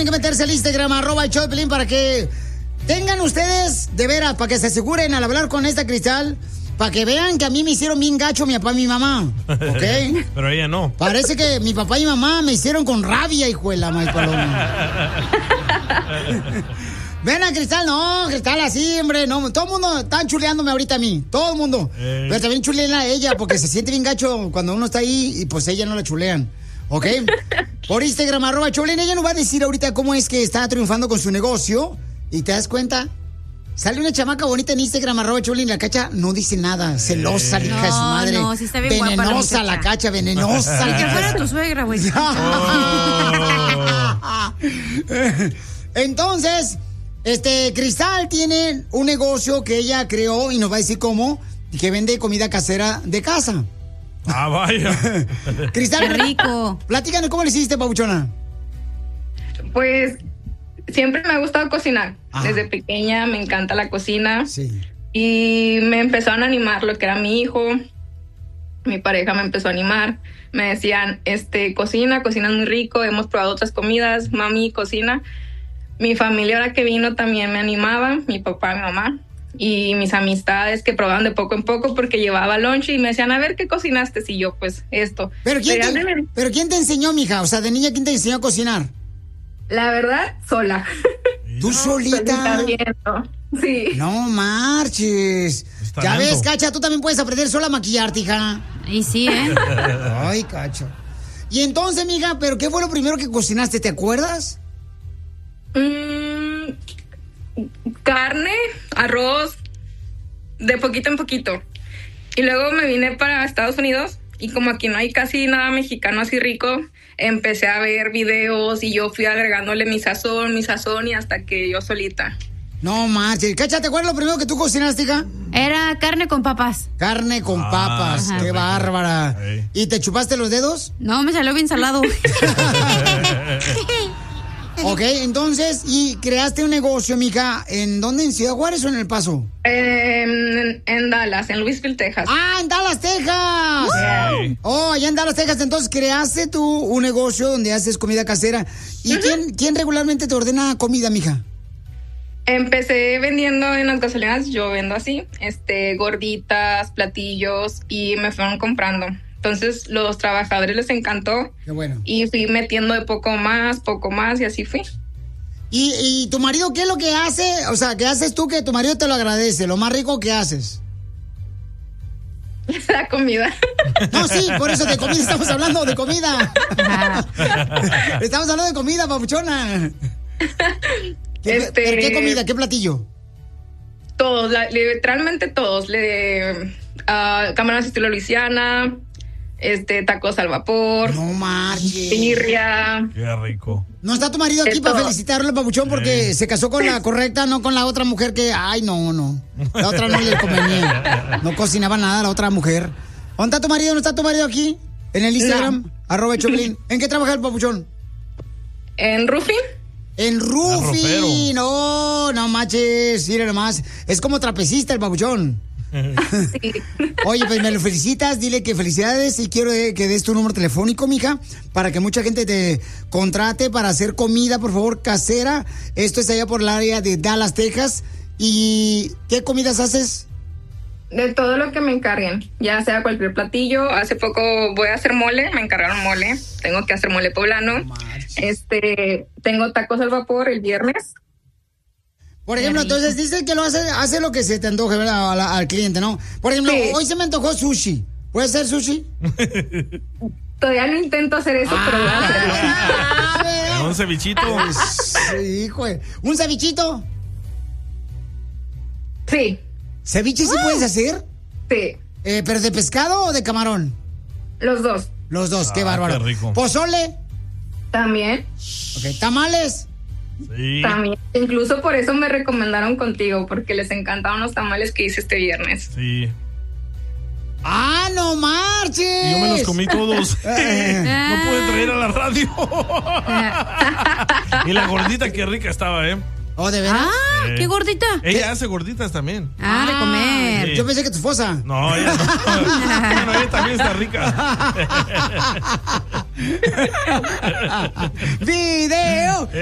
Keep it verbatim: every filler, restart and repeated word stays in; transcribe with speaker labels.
Speaker 1: tienen que meterse al Instagram, arroba el show de Piolín, para que tengan ustedes, de veras, para que se aseguren al hablar con esta Cristal, para que vean que a mí me hicieron bien gacho mi papá y mi mamá, ¿ok?
Speaker 2: Pero ella no.
Speaker 1: Parece que mi papá y mi mamá me hicieron con rabia, hijo de la mal paloma. Ven a Cristal, no, Cristal así, hombre, no, todo el mundo está chuleándome ahorita a mí, todo el mundo. Ey. Pero también chulean a ella, porque se siente bien gacho cuando uno está ahí y pues ella no la chulean, ¿ok? Por Instagram, arroba Choplin, ella nos va a decir ahorita cómo es que está triunfando con su negocio, y te das cuenta, sale una chamaca bonita en Instagram, arroba Choplin, la Cacha no dice nada, celosa, hija de su madre.
Speaker 3: No, no, sí está bien
Speaker 1: venenosa
Speaker 3: guapa la,
Speaker 1: la Cacha, venenosa.
Speaker 3: Ni que fuera tu suegra, güey.
Speaker 1: Oh. Entonces... Este, Cristal tiene un negocio que ella creó y nos va a decir cómo, y que vende comida casera de casa.
Speaker 2: Ah, vaya.
Speaker 1: Cristal,
Speaker 3: qué rico.
Speaker 1: Platícanos cómo le hiciste, papuchona.
Speaker 4: Pues siempre me ha gustado cocinar.
Speaker 1: Ajá.
Speaker 4: Desde pequeña me encanta la cocina.
Speaker 1: Sí.
Speaker 4: Y me empezaron a animar lo que era mi hijo. Mi pareja me empezó a animar. Me decían, este, cocina, cocinas muy rico. Hemos probado otras comidas. Mami, cocina. Mi familia ahora que vino también me animaba, mi papá, mi mamá, y mis amistades que probaban de poco en poco porque llevaba lunch y me decían, a ver, ¿qué cocinaste? Y yo, pues, esto.
Speaker 1: ¿Pero quién, te, ¿Pero quién te enseñó, mija? O sea, de niña, ¿quién te enseñó a cocinar?
Speaker 4: La verdad, sola.
Speaker 1: ¿Tú solita?
Speaker 4: solita sí.
Speaker 1: No marches. Ya ves, Cacha, tú también puedes aprender sola a maquillarte, hija.
Speaker 3: Y sí, ¿eh?
Speaker 1: Ay, Cacha. Y entonces, mija, ¿pero qué fue lo primero que cocinaste? ¿Te acuerdas?
Speaker 4: Mm, carne, arroz, de poquito en poquito. Y luego me vine para Estados Unidos y como aquí no hay casi nada mexicano así rico, empecé a ver videos y yo fui agregándole mi sazón, mi sazón y hasta que yo solita.
Speaker 1: No manches. Cacha, ¿te acuerdas lo primero que tú cocinaste, hija?
Speaker 3: Era carne con papas.
Speaker 1: Carne con ah, papas, ajá. Qué bárbara. Hey. ¿Y te chupaste los dedos?
Speaker 3: No, me salió bien salado.
Speaker 1: Ok, entonces, ¿y creaste un negocio, mija? ¿En dónde? ¿En Ciudad Juárez o en El Paso?
Speaker 4: En, en Dallas, en Louisville, Texas.
Speaker 1: ¡Ah, en Dallas, Texas!
Speaker 4: Sí.
Speaker 1: Oh, allá en Dallas, Texas. Entonces, creaste tú un negocio donde haces comida casera. ¿Y uh-huh. quién, quién regularmente te ordena comida, mija?
Speaker 4: Empecé vendiendo en las gasolineras, yo vendo así, este, gorditas, platillos, y me fueron comprando. Entonces, los trabajadores les encantó.
Speaker 1: Qué bueno.
Speaker 4: Y fui metiendo de poco más, poco más, y así fui.
Speaker 1: ¿Y, y tu marido qué es lo que hace? O sea, ¿qué haces tú que tu marido te lo agradece? Lo más rico que haces.
Speaker 4: La comida.
Speaker 1: No, sí, por eso de comida estamos hablando, de comida. Estamos hablando de comida, papuchona. ¿Qué,
Speaker 4: este,
Speaker 1: ¿Qué comida? ¿Qué platillo?
Speaker 4: Todos, la, literalmente todos. Le, uh, camarones estilo Luisiana, este, tacos al vapor.
Speaker 1: No marches.
Speaker 4: Birria.
Speaker 2: Qué rico.
Speaker 1: No está tu marido aquí
Speaker 4: Esto.
Speaker 1: para felicitarlo, papuchón, porque
Speaker 2: Sí.
Speaker 1: se casó con la correcta, no con la otra mujer que... Ay, no, no. La otra no le convenía. No cocinaba nada la otra mujer. ¿Dónde está tu marido? ¿No está tu marido aquí? En el Instagram, no. arroba Choplin. ¿En qué trabaja el papuchón?
Speaker 4: En roofing.
Speaker 1: En roofing. No, no manches. Mira nomás. Es como trapecista el papuchón.
Speaker 4: Sí.
Speaker 1: Oye, pues me lo felicitas, dile que felicidades y quiero que des tu número telefónico, mija, para que mucha gente te contrate para hacer comida, por favor, casera. Esto es allá por el área de Dallas, Texas. ¿Y qué comidas haces?
Speaker 4: De todo lo que me encarguen, ya sea cualquier platillo. Hace poco voy a hacer mole, me encargaron mole. Tengo que hacer mole poblano. Este, tengo tacos al vapor el viernes.
Speaker 1: Por ejemplo, entonces dice que lo hace, hace lo que se te antoje, ¿verdad? Al, al cliente, ¿no? Por ejemplo, sí. Hoy se me antojó sushi. ¿Puede ser sushi?
Speaker 4: Todavía no intento hacer eso, ah, pero voy a hacerlo.
Speaker 2: Ah, un cevichito.
Speaker 1: Sí, hijo. ¿Un cevichito?
Speaker 4: Sí.
Speaker 1: ¿Ceviche sí uh. puedes hacer?
Speaker 4: Sí.
Speaker 1: Eh, ¿Pero de pescado o de camarón?
Speaker 4: Los dos.
Speaker 1: Los dos, qué ah, bárbaro.
Speaker 2: Qué rico.
Speaker 1: ¿Pozole?
Speaker 4: También.
Speaker 1: Ok, ¿tamales?
Speaker 2: Sí.
Speaker 4: También. Incluso por eso me recomendaron contigo, porque les encantaban los tamales que hice este viernes.
Speaker 2: Sí.
Speaker 1: ¡Ah, no marches!
Speaker 2: Y yo me los comí todos. No pude traer a la radio. Y la gordita, qué rica estaba, ¿eh?
Speaker 1: ¿Oh, de veras?
Speaker 3: Ah,
Speaker 2: eh.
Speaker 3: qué gordita.
Speaker 2: Ella
Speaker 3: ¿Qué?
Speaker 2: hace gorditas también.
Speaker 3: Ah, de comer.
Speaker 2: Sí.
Speaker 1: Yo pensé que tu esposa.
Speaker 2: No, ella no. Bueno, ella también está rica.
Speaker 1: ¡Video!